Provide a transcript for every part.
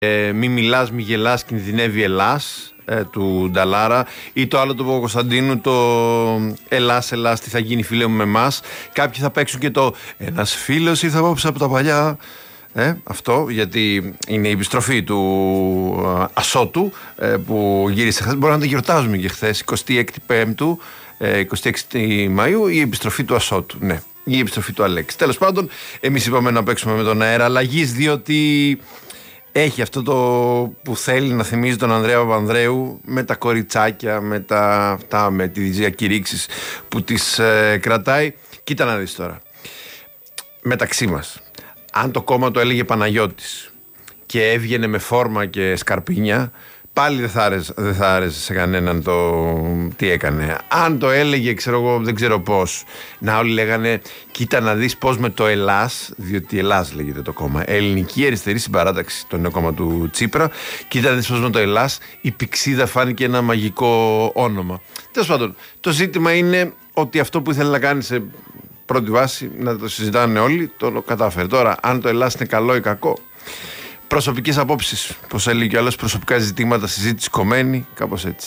Μη μιλάς, μη γελάς, κινδυνεύει Ελλάς του Νταλάρα, ή το άλλο του Κωνσταντίνου, το Ελλάς, Ελλάς, τι θα γίνει φίλε μου με εμάς. Κάποιοι θα παίξουν και το ένας φίλος ήρθε απόψε από τα παλιά. Αυτό γιατί είναι η επιστροφή του Ασώτου που γύρισε χθες. Μπορεί να το γιορτάζουμε και χθες, 26 Πέμπτου, 26 Μαΐου, η επιστροφή του Ασώτου. Ναι, η επιστροφή του Αλέξη. Τέλος πάντων, εμείς είπαμε να παίξουμε με τον αέρα αλλαγής, διότι έχει αυτό το που θέλει να θυμίζει τον Ανδρέα Παπανδρέου με τα κοριτσάκια, με τις διακηρύξεις που τις κρατάει. Κοίτα να δεις τώρα. Μεταξύ μας, αν το κόμμα το έλεγε Παναγιώτης και έβγαινε με φόρμα και σκαρπίνια, πάλι δεν θα άρεσε σε κανέναν το τι έκανε. Αν το έλεγε, ξέρω εγώ, δεν ξέρω πώς, να όλοι λέγανε κοίτα να δεις πώς με το Ελλάς, διότι Ελλάς λέγεται το κόμμα, Ελληνική Αριστερή Συμπαράταξη, το νέο κόμμα του Τσίπρα, κοίτα να δεις πώς με το Ελλάς η Πηξίδα φάνηκε ένα μαγικό όνομα. Τέλος πάντων, το ζήτημα είναι ότι αυτό που ήθελε να κάνει σε πρώτη βάση, να το συζητάνε όλοι, το κατάφερε. Τώρα, αν το Ελλάς είναι καλό ή κακό, προσωπικές απόψεις, πως έλεγε και άλλες, προσωπικά ζητήματα, συζήτηση κομμένη, κάπως έτσι.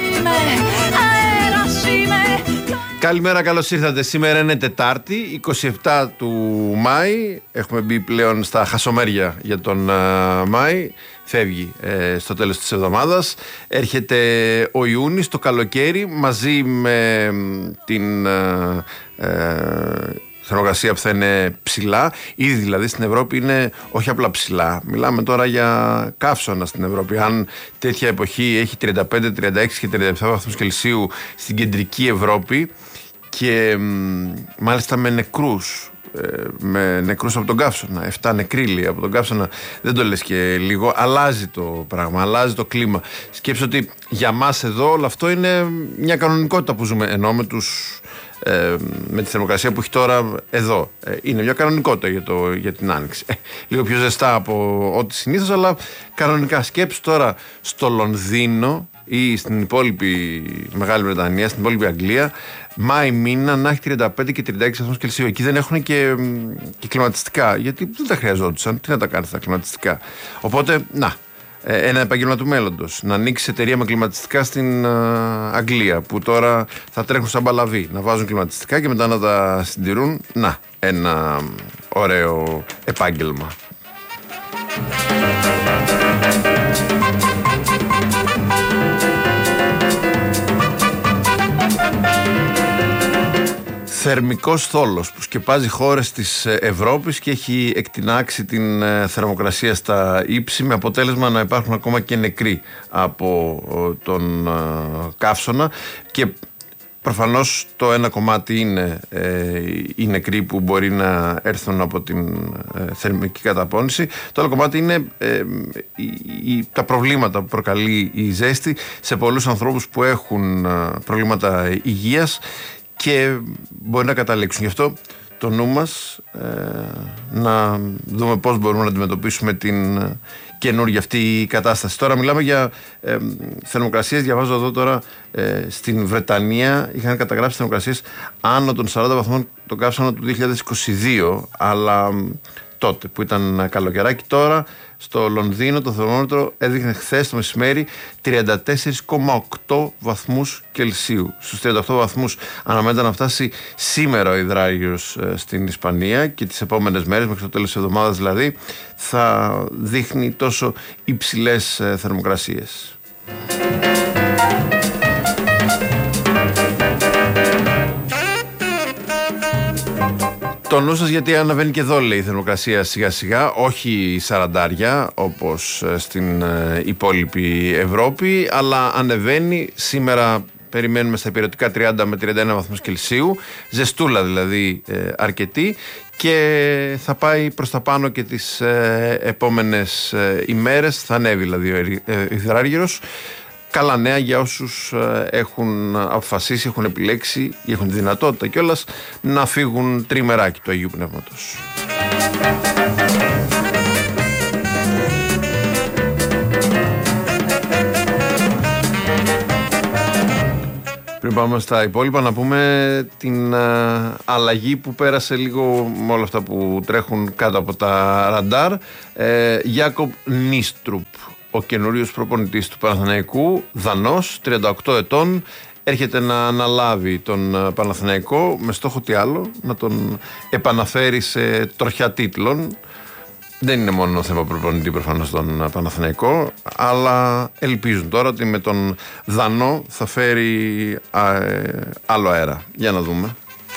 Καλημέρα, καλώς ήρθατε. Σήμερα είναι Τετάρτη, 27 του Μάη. Έχουμε μπει πλέον στα χασομέρια για τον Μάη. Φεύγει στο τέλος της εβδομάδας. Έρχεται ο Ιούνις, το καλοκαίρι, μαζί με την θερμοκρασία που θα είναι ψηλά. Ήδη δηλαδή στην Ευρώπη είναι όχι απλά ψηλά. Μιλάμε τώρα για καύσωνα στην Ευρώπη. Αν τέτοια εποχή έχει 35, 36 και 37 βαθμούς Κελσίου στην κεντρική Ευρώπη και μάλιστα με νεκρούς από τον καύσωνα, 7 νεκροί από τον καύσωνα, δεν το λες και λίγο. Αλλάζει το πράγμα, αλλάζει το κλίμα. Σκέψου ότι για μας εδώ όλο αυτό είναι μια κανονικότητα που ζούμε, ενώ με τη θερμοκρασία που έχει τώρα εδώ. Είναι μια κανονικότητα για την Άνοιξη. Λίγο πιο ζεστά από ό,τι συνήθως, αλλά κανονικά. Σκέψου τώρα στο Λονδίνο ή στην υπόλοιπη Μεγάλη Βρετανία, στην υπόλοιπη Αγγλία, Μάη μήνα να έχει 35 και 36 βαθμούς Κελσίου. Εκεί δεν έχουν και κλιματιστικά, γιατί δεν τα χρειαζόντουσαν. Τι να τα κάνει τα κλιματιστικά. Οπότε, ένα επάγγελμα του μέλλοντος. Να ανοίξει εταιρεία με κλιματιστικά στην Αγγλία, που τώρα θα τρέχουν σαν παλαβοί. Να βάζουν κλιματιστικά και μετά να τα συντηρούν. Ένα ωραίο επάγγελμα. Θερμικός θόλος που σκεπάζει χώρες της Ευρώπης και έχει εκτινάξει την θερμοκρασία στα ύψη, με αποτέλεσμα να υπάρχουν ακόμα και νεκροί από τον καύσωνα. Και προφανώς το ένα κομμάτι είναι οι νεκροί που μπορεί να έρθουν από την θερμική καταπώνηση. Το άλλο κομμάτι είναι τα προβλήματα που προκαλεί η ζέστη σε πολλούς ανθρώπους που έχουν προβλήματα υγείας και μπορεί να καταλήξουν. Γι' αυτό το νου μας να δούμε πώς μπορούμε να αντιμετωπίσουμε την καινούργια αυτή κατάσταση. Τώρα μιλάμε για θερμοκρασίες. Διαβάζω εδώ τώρα στην Βρετανία είχαν καταγράψει θερμοκρασίες άνω των 40 βαθμών τον καύσωνα του 2022, αλλά τότε που ήταν καλοκαιράκι. Τώρα στο Λονδίνο το θερμόμετρο έδειχνε χθες το μεσημέρι 34,8 βαθμούς Κελσίου. Στους 38 βαθμούς αναμένεται να φτάσει σήμερα ο υδράργυρος στην Ισπανία και τις επόμενες μέρες, μέχρι το τέλος της εβδομάδας δηλαδή, θα δείχνει τόσο υψηλές θερμοκρασίες. Το νου σας, γιατί αναβαίνει και εδώ, λέει, η θερμοκρασία σιγά σιγά, όχι η σαραντάρια όπως στην υπόλοιπη Ευρώπη, αλλά ανεβαίνει. Σήμερα περιμένουμε στα υπηρετικά 30 με 31 βαθμούς Κελσίου, ζεστούλα δηλαδή αρκετή, και θα πάει προς τα πάνω και τις επόμενες ημέρες, θα ανέβει δηλαδή ο υδράργυρος. Καλά νέα για όσους έχουν αποφασίσει, έχουν επιλέξει ή έχουν τη δυνατότητα κιόλας να φύγουν τριμεράκι του Αγίου Πνεύματος. Πριν πάμε στα υπόλοιπα, να πούμε την αλλαγή που πέρασε λίγο με όλα αυτά που τρέχουν κάτω από τα ραντάρ. Γιάκοπ Νίστρουπ, ο καινούριος προπονητής του Παναθηναϊκού, Δανός, 38 ετών, έρχεται να αναλάβει τον Παναθηναϊκό με στόχο τι άλλο, να τον επαναφέρει σε τροχιά τίτλων. Δεν είναι μόνο θέμα προπονητή προφανώς στον Παναθηναϊκό, αλλά ελπίζουν τώρα ότι με τον Δανό θα φέρει άλλο αέρα. Για να δούμε.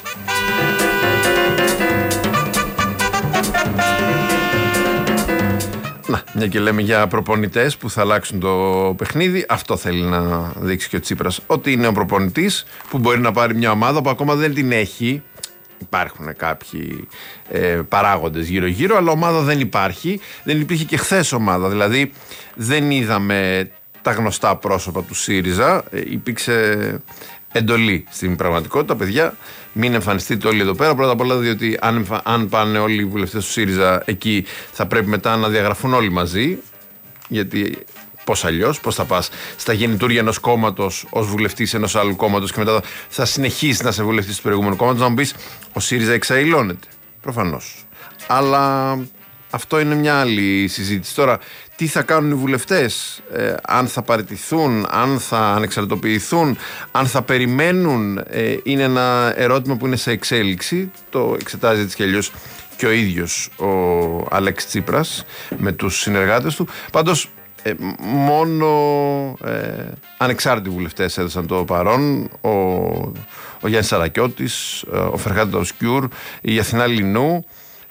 Να, μια και λέμε για προπονητές που θα αλλάξουν το παιχνίδι, αυτό θέλει να δείξει και ο Τσίπρας, ότι είναι ο προπονητής που μπορεί να πάρει μια ομάδα που ακόμα δεν την έχει. Υπάρχουν κάποιοι παράγοντες γύρω-γύρω, αλλά ομάδα δεν υπάρχει. Δεν υπήρχε και χθες ομάδα. Δηλαδή δεν είδαμε τα γνωστά πρόσωπα του ΣΥΡΙΖΑ. Υπήρξε εντολή στην πραγματικότητα. Παιδιά, μην εμφανιστείτε όλοι εδώ πέρα. Πρώτα απ' όλα, διότι αν πάνε όλοι οι βουλευτές του ΣΥΡΙΖΑ εκεί, θα πρέπει μετά να διαγραφούν όλοι μαζί. Γιατί πώς αλλιώς, πώς θα πας στα γεννητούρια ενός κόμματος ως βουλευτής ενός άλλου κόμματος και μετά θα συνεχίσει να είσαι βουλευτής του προηγούμενου κόμματος, να μου πεις ο ΣΥΡΙΖΑ εξαηλώνεται. Προφανώς. Αλλά αυτό είναι μια άλλη συζήτηση. Τώρα, τι θα κάνουν οι βουλευτές, αν θα παραιτηθούν, αν θα ανεξαρτητοποιηθούν, αν θα περιμένουν, είναι ένα ερώτημα που είναι σε εξέλιξη. Το εξετάζει έτσι κι αλλιώς και ο ίδιος ο Αλέξης Τσίπρας με τους συνεργάτες του. Πάντως, μόνο ανεξάρτητοι βουλευτές έδωσαν το παρόν. Ο Γιάννης Σαρακιώτης, ο Φερχάντη Τοσκιούρ, η Αθηνά Λινού,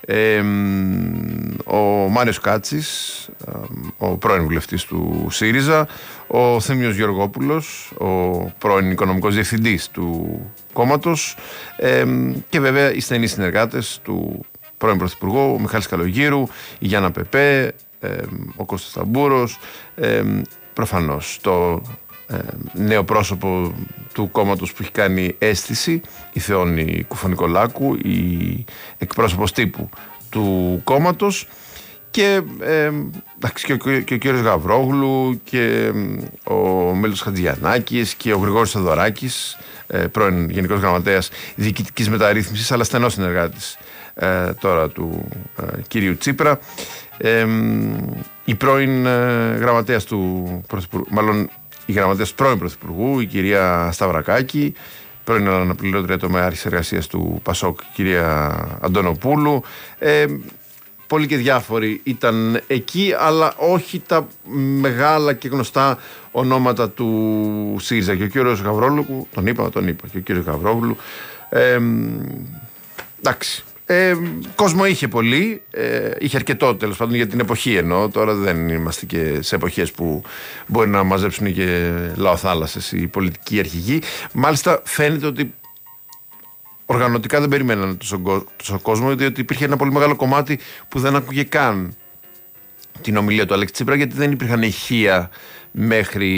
ο Μάριος Κάτσης, ο πρώην βουλευτής του ΣΥΡΙΖΑ, ο Θέμιος Γεωργόπουλος, ο πρώην οικονομικός διευθυντής του κόμματος, και βέβαια οι στενοί συνεργάτες του πρώην Πρωθυπουργού, ο Μιχάλης Καλογύρου, η Γιάννα Πεπέ, ο Κώστας Ταμπούρος, προφανώς το νέο πρόσωπο του κόμματος που έχει κάνει αίσθηση, η Θεόνη Κουφονικολάκου, η εκπρόσωπος τύπου του κόμματος, και ο κύριος Γαβρόγλου και ο Μέλος Χατζηγιαννάκης και ο Γρηγόρης Θεοδωράκης, πρώην Γενικός Γραμματέας Διοικητικής Μεταρρύθμισης, αλλά στενός συνεργάτης τώρα του κύριου Τσίπρα, η πρώην γραμματέας του Πρωθυπουργού, μάλλον η γραμματέας του πρώην Πρωθυπουργού, η κυρία Σταυρακάκη, πρώην αναπληρώτρια τομεάρχης εργασίας του ΠΑΣΟΚ, η κυρία Αντωνοπούλου. Πολλοί και διάφοροι ήταν εκεί, αλλά όχι τα μεγάλα και γνωστά ονόματα του ΣΥΡΙΖΑ. Και ο κύριος Γαβρόγλου, τον είπα, και ο κύριος Γαβρόγλου, εντάξει. Κόσμο είχε πολύ, είχε αρκετό τέλος πάντων για την εποχή εννοώ. Τώρα δεν είμαστε και σε εποχές που μπορεί να μαζέψουν και λαοθάλασσες οι πολιτικοί αρχηγοί. Μάλιστα φαίνεται ότι οργανωτικά δεν περιμένανε τόσο κόσμο, διότι υπήρχε ένα πολύ μεγάλο κομμάτι που δεν άκουγε καν την ομιλία του Αλέξη Τσίπρα, γιατί δεν υπήρχαν ηχεία μέχρι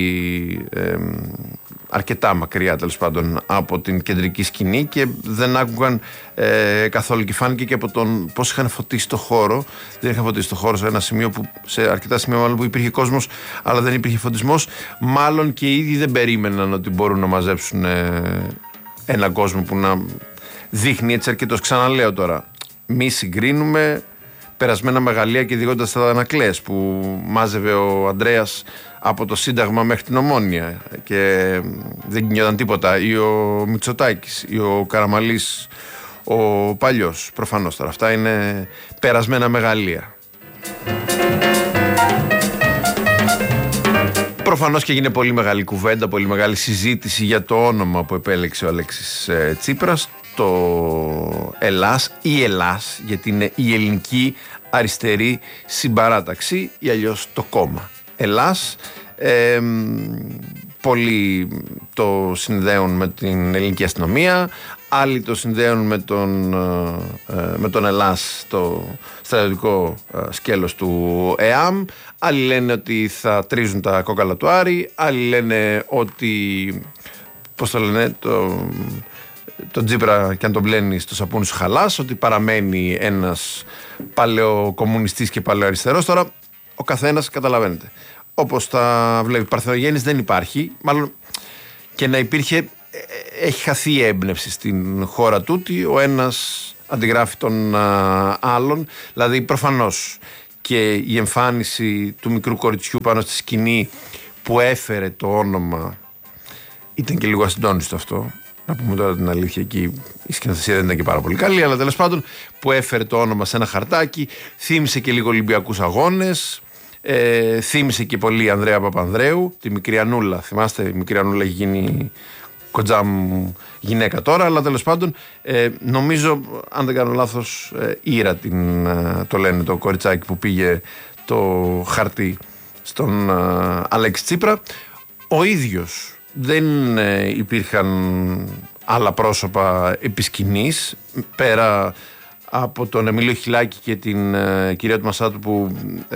αρκετά μακριά τέλος πάντων από την κεντρική σκηνή και δεν άκουγαν καθόλου, και φάνηκε και από τον πώς είχαν φωτίσει το χώρο. Δεν είχαν φωτίσει το χώρο σε ένα σημείο που, σε αρκετά σημεία μάλλον, που υπήρχε κόσμος αλλά δεν υπήρχε φωτισμός. Μάλλον και οι ίδιοι δεν περίμεναν ότι μπορούν να μαζέψουν έναν κόσμο που να δείχνει έτσι αρκετός. Ξαναλέω τώρα, μη συγκρίνουμε περασμένα μεγαλεία και διηγώντας τα Ανακλές που μάζευε ο Ανδρέας από το Σύνταγμα μέχρι την Ομόνια και δεν κινιόταν τίποτα, ή ο Μητσοτάκης ή ο Καραμαλής ο παλιός. Προφανώς τώρα αυτά είναι περασμένα μεγαλεία. Προφανώς και έγινε πολύ μεγάλη κουβέντα, πολύ μεγάλη συζήτηση για το όνομα που επέλεξε ο Αλέξης Τσίπρας, το Ελλάς ή Ελλάς, γιατί είναι η Ελληνική Αριστερή Συμπαράταξη ή αλλιώς το κόμμα Ελλάς. Πολλοί το συνδέουν με την ελληνική αστυνομία, άλλοι το συνδέουν με τον Ελλάς, το στρατιωτικό σκέλος του ΕΑΜ, άλλοι λένε ότι θα τρίζουν τα κόκαλα του Άρη, άλλοι λένε ότι, πώς το λένε, τον Τσίπρα και αν τον πλένει στο σαπούνι σου χαλάς, ότι παραμένει ένας παλαιοκομμουνιστής και παλαιοαριστερός. Τώρα ο καθένας καταλαβαίνετε όπως τα βλέπει. Παρθενογέννης δεν υπάρχει, μάλλον και να υπήρχε έχει χαθεί η έμπνευση στην χώρα τούτη, ο ένας αντιγράφει τον άλλον, δηλαδή προφανώς και η εμφάνιση του μικρού κοριτσιού πάνω στη σκηνή που έφερε το όνομα ήταν και λίγο ασυντόνιστο αυτό. Να πούμε τώρα την αλήθεια, εκεί η σκηνοθεσία δεν ήταν και πάρα πολύ καλή, αλλά τέλος πάντων που έφερε το όνομα σε ένα χαρτάκι, θύμισε και λίγο Ολυμπιακούς Αγώνες, θύμισε και πολύ Ανδρέα Παπανδρέου, τη μικρή Ανούλα. Θυμάστε, η μικρή Ανούλα έχει γίνει κοντζά μου γυναίκα τώρα, αλλά τέλος πάντων νομίζω, αν δεν κάνω λάθος, Ήρα το λένε, το κοριτσάκι που πήγε το χαρτί στον Αλέξη Τσίπρα. Ο ίδιος, δεν υπήρχαν άλλα πρόσωπα επί σκηνής, πέρα από τον Εμίλιο Χιλάκη και την κυρία του Μασάτου που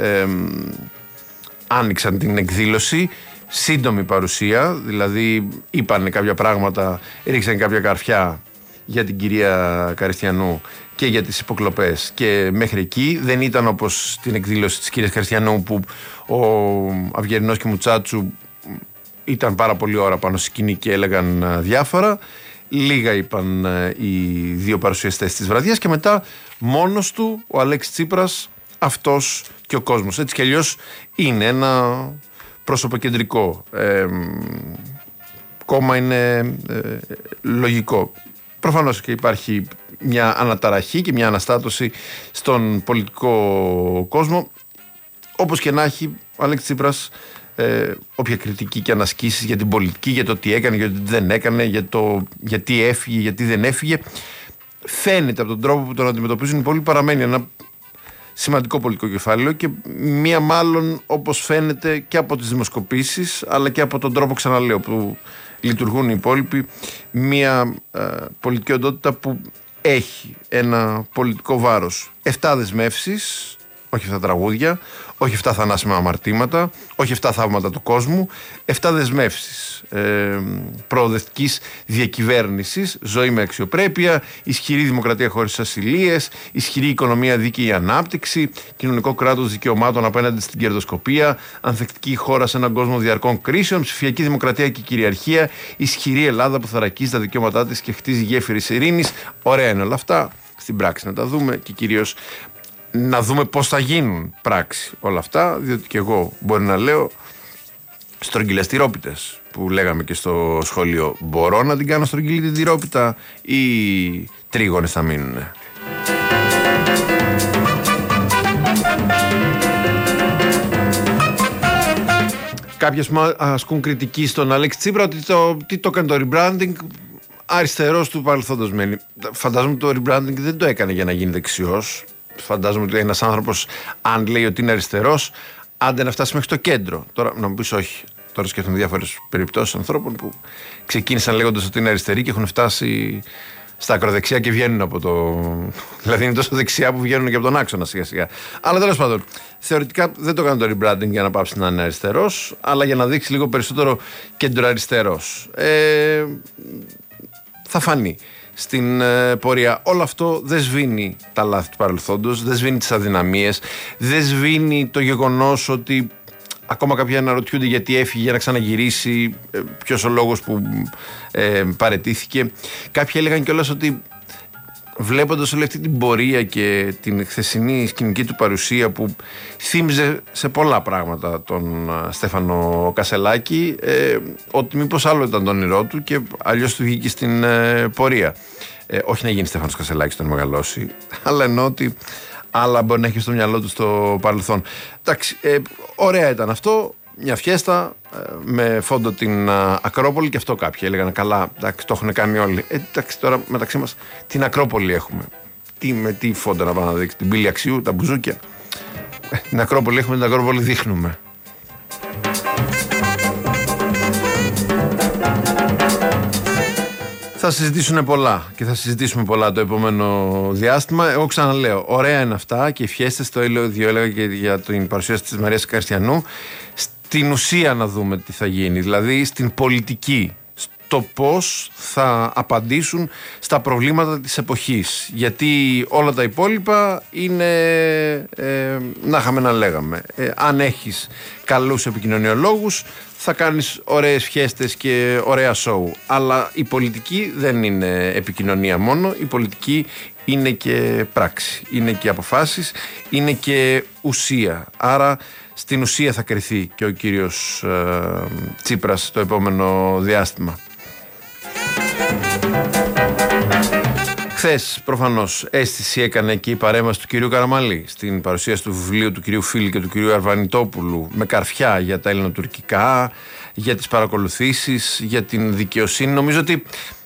άνοιξαν την εκδήλωση. Σύντομη παρουσία, δηλαδή είπανε κάποια πράγματα, ρίξαν κάποια καρφιά για την κυρία Καριστιανού και για τις υποκλοπές και μέχρι εκεί. Δεν ήταν όπως την εκδήλωση της κυρίας Καριστιανού που ο Αυγερινός και Μουτσάτσου ήταν πάρα πολλή ώρα πάνω στη σκηνή και έλεγαν διάφορα. Λίγα είπαν οι δύο παρουσιαστές της βραδιάς και μετά μόνος του ο Αλέξης Τσίπρας, αυτός και ο κόσμος. Έτσι κι αλλιώς είναι ένα προσωποκεντρικό κόμμα, είναι λογικό. Προφανώς και υπάρχει μια αναταραχή και μια αναστάτωση στον πολιτικό κόσμο. Όπως και να έχει, ο Αλέξης Τσίπρας, όποια κριτική και ανασκήσεις για την πολιτική, για το τι έκανε, για το τι δεν έκανε, για το γιατί έφυγε, γιατί δεν έφυγε, φαίνεται από τον τρόπο που τον αντιμετωπίζουν οι υπόλοιποι, παραμένει ένα σημαντικό πολιτικό κεφάλαιο και μία μάλλον, όπως φαίνεται και από τις δημοσκοπήσεις αλλά και από τον τρόπο, ξαναλέω, που λειτουργούν οι υπόλοιποι, μία πολιτική οντότητα που έχει ένα πολιτικό βάρος. 7 δεσμεύσεις, όχι 7 τραγούδια, όχι 7 θανάσιμα αμαρτήματα, όχι 7 θαύματα του κόσμου, 7 δεσμεύσεις προοδευτικής διακυβέρνησης, ζωή με αξιοπρέπεια, ισχυρή δημοκρατία χωρίς ασυλίες, ισχυρή οικονομία, δίκαιη ανάπτυξη, κοινωνικό κράτος δικαιωμάτων απέναντι στην κερδοσκοπία, ανθεκτική χώρα σε έναν κόσμο διαρκών κρίσεων, ψηφιακή δημοκρατία και κυριαρχία, ισχυρή Ελλάδα που θωρακίζει τα δικαιώματά της και χτίζει γέφυρες ειρήνης. Ωραία είναι όλα αυτά. Στην πράξη να τα δούμε και κυρίως να δούμε πώς θα γίνουν πράξη όλα αυτά, διότι και εγώ μπορεί να λέω στρογγυλές τυρόπιτες που λέγαμε και στο σχολείο. Μπορώ να την κάνω στρογγυλή την τυρόπιτα ή τρίγωνες θα μείνουνε? Κάποιες ασκούν κριτική στον Αλέξη Τσίπρα ότι τι το έκανε το rebranding, αριστερός του παρελθόντος μένει. Φαντάζομαι το rebranding δεν το έκανε για να γίνει δεξιός. Φαντάζομαι ότι ένας άνθρωπος, αν λέει ότι είναι αριστερός, άντε να φτάσει μέχρι το κέντρο. Τώρα να μου πεις όχι. Τώρα σκέφτομαι διάφορες περιπτώσεις ανθρώπων που ξεκίνησαν λέγοντας ότι είναι αριστεροί και έχουν φτάσει στα ακροδεξιά και βγαίνουν από το. Δηλαδή είναι τόσο δεξιά που βγαίνουν και από τον άξονα σιγά-σιγά. Αλλά τέλος πάντων, θεωρητικά δεν το κάνει το rebranding για να πάψει να είναι αριστερός, αλλά για να δείξει λίγο περισσότερο κεντροαριστερός. Θα φανεί στην πορεία. Όλο αυτό δεν σβήνει τα λάθη του παρελθόντος, δεν σβήνει τις αδυναμίες, δεν σβήνει το γεγονός ότι ακόμα κάποιοι αναρωτιούνται γιατί έφυγε για να ξαναγυρίσει, ποιος ο λόγος που παραιτήθηκε. Κάποιοι έλεγαν κιόλας ότι βλέποντας όλη αυτή την πορεία και την χθεσινή σκηνική του παρουσία που θύμιζε σε πολλά πράγματα τον Στέφανο Κασελάκη, ότι μήπως άλλο ήταν το όνειρό του και αλλιώς του βγήκε στην πορεία. Όχι να γίνει Στέφανος Κασελάκης τον μεγαλώσει, αλλά εννοώ ότι άλλα μπορεί να έχει στο μυαλό του στο παρελθόν. Εντάξει, ωραία ήταν αυτό. Μια φιέστα με φόντο την Ακρόπολη, και αυτό κάποιοι έλεγαν καλά, εντάξει, το έχουν κάνει όλοι. Εντάξει, τώρα μεταξύ μας την Ακρόπολη έχουμε. Με τι φόντο να πάμε να δείξει? Την πύλη Αξιού, τα μπουζούκια. Την Ακρόπολη έχουμε, την Ακρόπολη δείχνουμε. Θα συζητήσουν πολλά και θα συζητήσουμε πολλά το επόμενο διάστημα. Εγώ ξαναλέω, ωραία είναι αυτά και οι φιέστες, το έλεγα και για την παρουσίαση της Μαρίας Καριστιανού. Στην ουσία να δούμε τι θα γίνει, δηλαδή στην πολιτική, το πώς θα απαντήσουν στα προβλήματα της εποχής. Γιατί όλα τα υπόλοιπα είναι να είχαμε να λέγαμε. Αν έχεις καλούς επικοινωνιολόγους θα κάνεις ωραίες φιέστες και ωραία σόου. Αλλά η πολιτική δεν είναι επικοινωνία μόνο, η πολιτική είναι και πράξη, είναι και αποφάσεις, είναι και ουσία. Άρα στην ουσία θα κριθεί και ο κύριος Τσίπρας το επόμενο διάστημα. Χθες προφανώς αίσθηση έκανε και η παρέμβαση του κυρίου Καραμαλή στην παρουσίαση του βιβλίου του κυρίου Φίλη και του κυρίου Αρβανιτόπουλου με καρφιά για τα ελληνοτουρκικά, για τις παρακολουθήσεις, για την δικαιοσύνη. Νομίζω ότι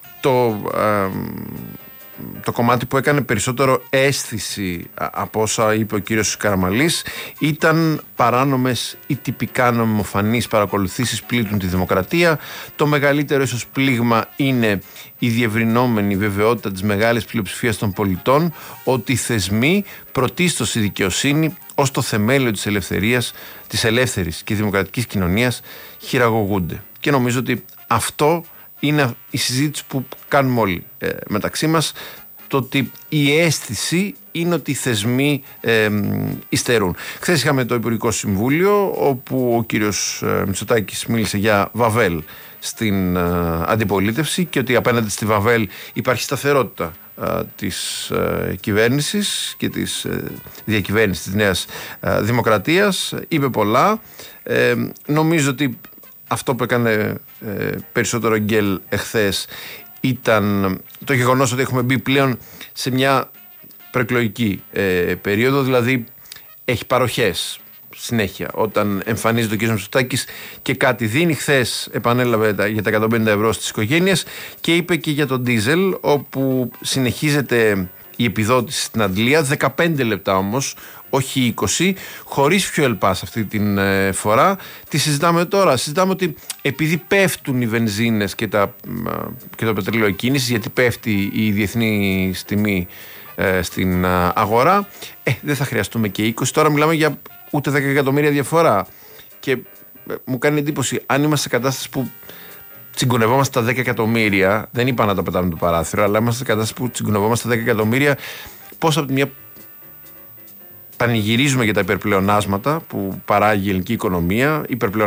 το κομμάτι που έκανε περισσότερο αίσθηση από όσα είπε ο κύριος Καραμαλής ήταν παράνομες ή τυπικά νομιμοφανείς παρακολουθήσεις πλήττουν τη δημοκρατία. Το μεγαλύτερο ίσως πλήγμα είναι η διευρυνόμενη βεβαιότητα της μεγάλης πλειοψηφίας των πολιτών ότι οι θεσμοί, πρωτίστως η δικαιοσύνη, ως το θεμέλιο της ελευθερίας, της ελεύθερης και δημοκρατικής κοινωνίας χειραγωγούνται. Και νομίζω ότι αυτό είναι η συζήτηση που κάνουμε όλοι μεταξύ μας, το ότι η αίσθηση είναι ότι οι θεσμοί υστερούν. Χθες είχαμε το Υπουργικό Συμβούλιο όπου ο κύριος Μητσοτάκης μίλησε για Βαβέλ στην αντιπολίτευση και ότι απέναντι στη Βαβέλ υπάρχει σταθερότητα της κυβέρνησης και της διακυβέρνησης της Νέας Δημοκρατίας. Είπε πολλά. Νομίζω ότι αυτό που έκανε περισσότερο γκέλ εχθές ήταν το γεγονός ότι έχουμε μπει πλέον σε μια προεκλογική περίοδο, δηλαδή έχει παροχές συνέχεια. Όταν εμφανίζεται ο κ. Μητσοτάκης και κάτι δίνει, χθες επανέλαβε για τα 150 ευρώ στις οικογένειες και είπε και για τον ντίζελ, όπου συνεχίζεται η επιδότηση στην Αντλία, 15 λεπτά όμως, όχι 20, χωρίς fuel pass αυτή την φορά. Τι συζητάμε τώρα? Συζητάμε ότι επειδή πέφτουν οι βενζίνες και το πετρέλαιο κίνησης, γιατί πέφτει η διεθνή τιμή στην αγορά, δεν θα χρειαστούμε και 20. Τώρα μιλάμε για ούτε 10 εκατομμύρια διαφορά. Και μου κάνει εντύπωση, αν είμαστε σε κατάσταση που τσιγκωνευόμαστε τα 10 εκατομμύρια, δεν είπα να τα πετάμε το παράθυρο, αλλά είμαστε σε κατάσταση που τσιγκωνευόμαστε τα 10 εκατομμύρια, πώς από τη μια πανηγυρίζουμε για τα υπερπλεονάσματα που παράγει η ελληνική οικονομία,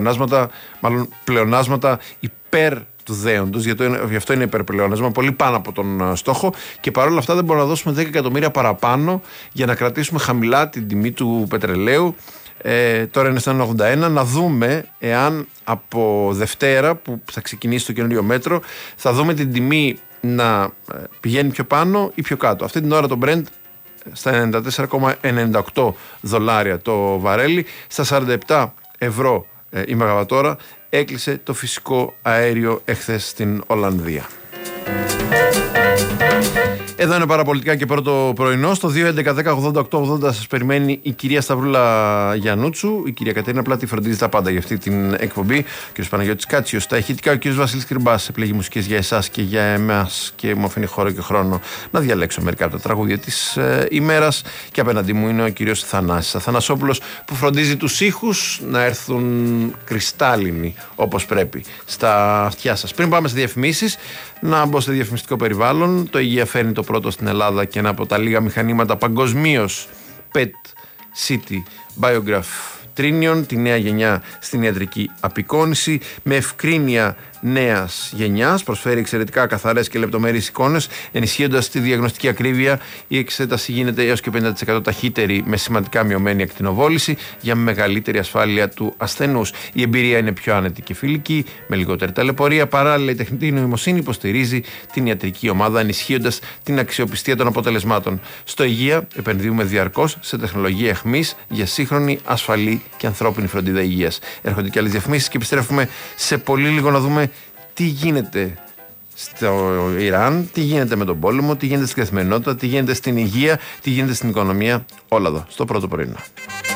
πλεονάσματα υπέρ του δέοντος, γι' αυτό είναι υπερπλεονάσμα, πολύ πάνω από τον στόχο, και παρόλα αυτά δεν μπορούμε να δώσουμε 10 εκατομμύρια παραπάνω για να κρατήσουμε χαμηλά την τιμή του πετρελαίου. Τώρα είναι στα 1,81. Να δούμε εάν από Δευτέρα που θα ξεκινήσει το καινούριο μέτρο θα δούμε την τιμή να πηγαίνει πιο πάνω ή πιο κάτω. Αυτή την ώρα το Brent στα 94,98 δολάρια το βαρέλι, στα 47 ευρώ η μεγαβατόρα έκλεισε το φυσικό αέριο εχθές στην Ολλανδία. Εδώ είναι Παραπολιτικά και πρώτο πρωινό. Στο 2.11.10.88.80 σας περιμένει η κυρία Σταυρούλα Γιαννούτσου. Η κυρία Κατερίνα Πλάτη φροντίζει τα πάντα για αυτή την εκπομπή. Ο κ. Παναγιώτης Κάτσιος στα ηχητικά. Ο κ. Βασίλης Κρυμπάς επιλέγει μουσικές για εσάς και για εμάς και μου αφήνει χώρο και χρόνο να διαλέξω μερικά από τα τραγούδια της ημέρας. Και απέναντί μου είναι ο κ. Θανάσης Αθανασόπουλος που φροντίζει τους ήχους να έρθουν κρυστάλλινοι όπως πρέπει στα αυτιά σας. Πριν πάμε σε διαφημίσεις, να μπω σε διαφημιστικό περιβάλλον. Το Υγεία φέρνει το πρώτο στην Ελλάδα και ένα από τα λίγα μηχανήματα παγκοσμίως PET CT Biograph Trinion, τη νέα γενιά στην ιατρική απεικόνηση με ευκρίνεια νέας γενιάς, προσφέρει εξαιρετικά καθαρές και λεπτομερείς εικόνες, ενισχύοντας τη διαγνωστική ακρίβεια. Η εξέταση γίνεται έως και 50% ταχύτερη με σημαντικά μειωμένη ακτινοβόληση για μεγαλύτερη ασφάλεια του ασθενούς. Η εμπειρία είναι πιο άνετη και φιλική, με λιγότερη ταλαιπωρία. Παράλληλα, η τεχνητή νοημοσύνη υποστηρίζει την ιατρική ομάδα, ενισχύοντας την αξιοπιστία των αποτελεσμάτων. Στο Υγεία επενδύουμε διαρκώς σε τεχνολογία αιχμής για σύγχρονη, ασφαλή και ανθρώπινη φροντίδα υγείας. Έρχονται και άλλες διαφημίσεις και επιστρέφουμε σε πολύ λίγο να δούμε τι γίνεται στο Ιράν, τι γίνεται με τον πόλεμο, τι γίνεται στην καθημερινότητα, τι γίνεται στην υγεία, τι γίνεται στην οικονομία. Όλα εδώ, στο πρώτο πρωινό.